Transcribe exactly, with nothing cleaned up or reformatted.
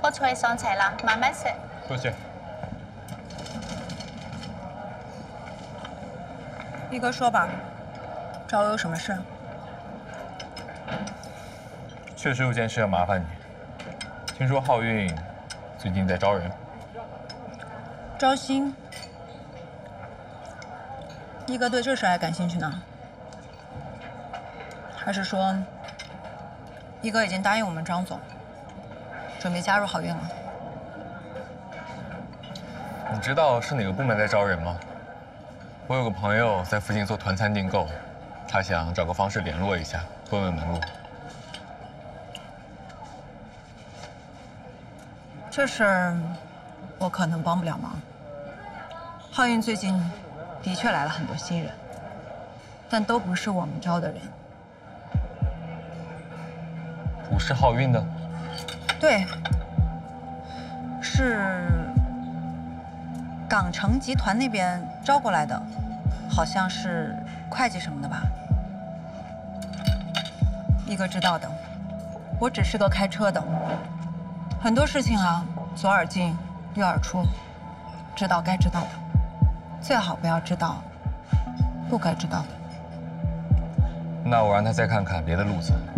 火车上菜了，慢慢吃。 多谢。 一哥说吧，找我有什么事？ 确实有件事要麻烦你。听说浩运最近在招人， 招新。一哥对这事还感兴趣呢？还是说，一哥已经答应我们张总，准备加入好运了？ 你知道是哪个部门在招人吗？我有个朋友在附近做团餐订购，他想找个方式联络一下，问问门路。 这事儿我可能帮不了忙。浩运最近的确来了很多新人，但都不是我们招的人。 不是浩运的？ 对，是港城集团那边招过来的，好像是会计什么的吧。一哥知道的，我只是个开车的，很多事情啊，左耳进右耳出，知道该知道的，最好不要知道不该知道的。 那我让他再看看别的路子。